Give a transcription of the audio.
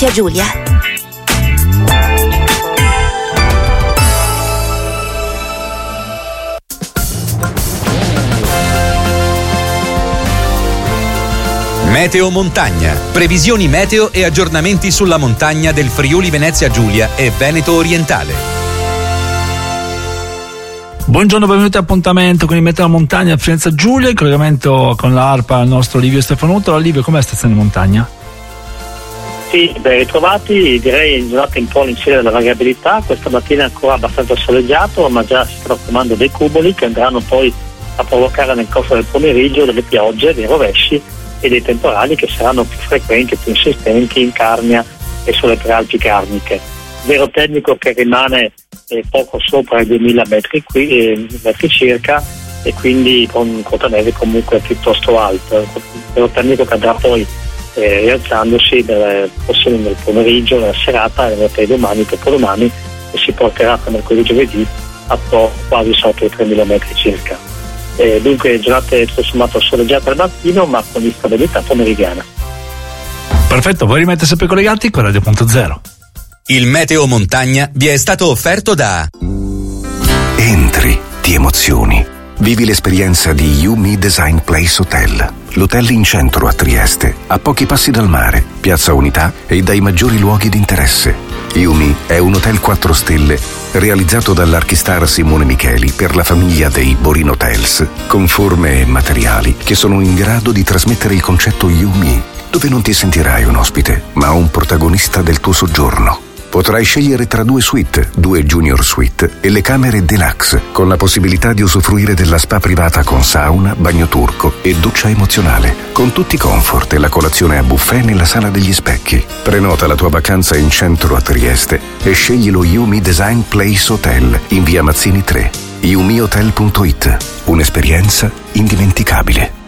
Venezia Giulia. Meteo Montagna. Previsioni meteo e aggiornamenti sulla montagna del Friuli Venezia Giulia e Veneto Orientale. Buongiorno, benvenuti all'appuntamento con il Meteo Montagna Venezia Giulia, in collegamento con l'ARPA il nostro Livio Stefanuto. Livio, com'è la stazione di montagna? Sì, ben ritrovati, direi in giornata un po' all'insegna della variabilità. Questa mattina è ancora abbastanza soleggiato, ma già si stanno formando dei cumuli che andranno poi a provocare nel corso del pomeriggio delle piogge, dei rovesci e dei temporali che saranno più frequenti e più insistenti in Carnia e sulle prealpi carniche. Vero tecnico che rimane poco sopra i 2000 metri circa, e quindi con cotaneve comunque piuttosto alto. Vero tecnico che andrà poi rialzandosi nel pomeriggio, nella serata e nel domani, dopodomani, e si porterà come quello di giovedì a quasi sotto i 3000 metri circa. Dunque giornate tutto sommato soleggiate al mattino, ma con instabilità pomeridiana. Perfetto, voi rimanete sempre collegati con Radio.0. Il Meteo Montagna vi è stato offerto da Entri, ti emozioni. Vivi l'esperienza di YuMi Design Place Hotel, l'hotel in centro a Trieste, a pochi passi dal mare, Piazza Unità e dai maggiori luoghi di interesse. YuMi è un hotel 4 stelle realizzato dall'archistar Simone Micheli per la famiglia dei Borin Hotels, con forme e materiali che sono in grado di trasmettere il concetto YuMi, dove non ti sentirai un ospite, ma un protagonista del tuo soggiorno. Potrai scegliere tra 2 suite, 2 junior suite e le camere deluxe, con la possibilità di usufruire della spa privata con sauna, bagno turco e doccia emozionale, con tutti i comfort e la colazione a buffet nella sala degli specchi. Prenota la tua vacanza in centro a Trieste e scegli lo YuMi Design Place Hotel in via Mazzini 3. yumihotel.it. Un'esperienza indimenticabile.